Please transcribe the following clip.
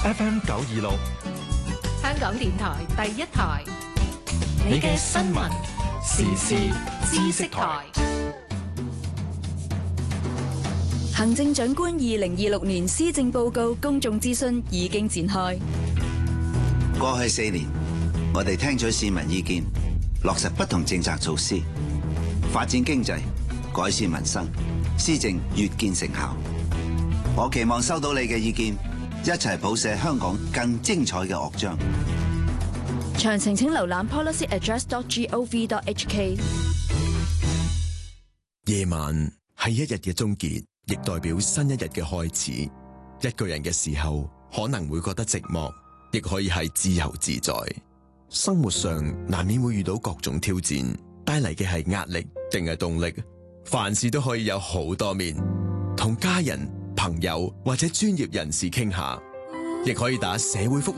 FM 926， 香港電台第一台，你嘅新聞時事知識台。 行政長官2026年施政報告公眾諮詢已經展開。 過去4年，我哋聽取市民意見，落實不同政策措施，發展經濟，改善民生，施政越見成效。我期望收到你嘅意見，一齊譜寫香港更精彩嘅樂章。 詳情請瀏覽 policyaddress.gov.hk。 夜晚係一日嘅終結，亦代表新一日嘅開始。一個人嘅時候，可能會覺得寂寞，亦可以係自由自在。生活上難免會遇到各種挑戰，帶嚟嘅係壓力定係動力？凡事都可以有好多面，同家人、朋友或者專業人士傾下，亦可以打社會福